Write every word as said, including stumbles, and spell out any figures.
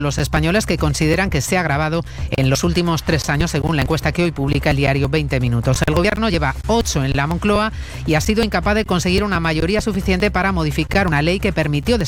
los españoles que consideran que se ha agravado en los últimos tres años, según la encuesta que hoy publica el diario veinte minutos. El Gobierno lleva ocho en la Moncloa y ha sido incapaz de conseguir una mayoría suficiente para modificar una ley que permitió